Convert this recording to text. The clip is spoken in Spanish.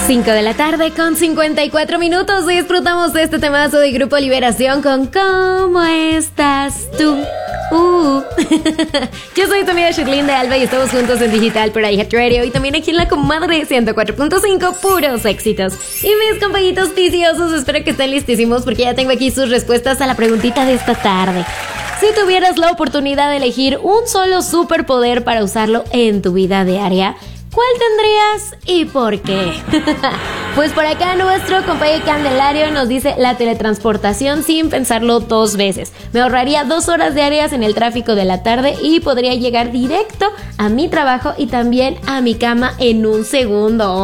5 de la tarde con 54 minutos y disfrutamos de este temazo de Grupo Liberación con ¿Cómo estás tú? Yo soy tu amiga Shirlyn de Alba y estamos juntos en Digital por iHeart Radio y también aquí en La Comadre 104.5, puros éxitos. Y mis compañitos viciosos, espero que estén listísimos porque ya tengo aquí sus respuestas a la preguntita de esta tarde. Si tuvieras la oportunidad de elegir un solo superpoder para usarlo en tu vida diaria, ¿cuál tendrías y por qué? Pues por acá nuestro compañero Candelario nos dice la teletransportación sin pensarlo dos veces. Me ahorraría 2 horas diarias en el tráfico de la tarde y podría llegar directo a mi trabajo y también a mi cama en un segundo.